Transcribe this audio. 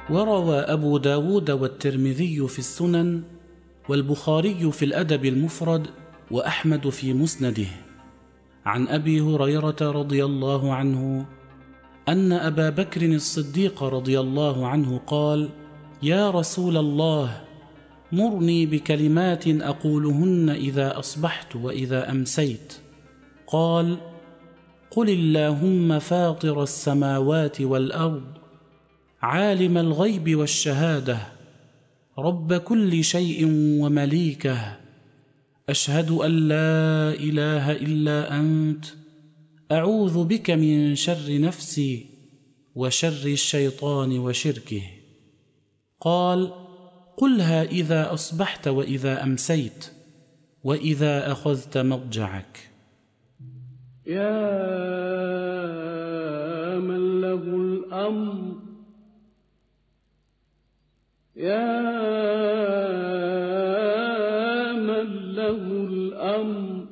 وروى أبو داود والترمذي في السنن، والبخاري في الأدب المفرد، وأحمد في مسنده، عن أبي هريرة رضي الله عنه أن أبا بكر الصديق رضي الله عنه قال: يا رسول الله، مرني بكلمات أقولهن إذا أصبحت وإذا أمسيت. قال: قل اللهم فاطر السماوات والأرض، عالم الغيب والشهادة، رب كل شيء ومليكه، أشهد أن لا إله إلا أنت، أعوذ بك من شر نفسي وشر الشيطان وشركه. قال: قلها إذا أصبحت وإذا أمسيت وإذا أخذت مضجعك. يا من له الأمر، يا من له الأمر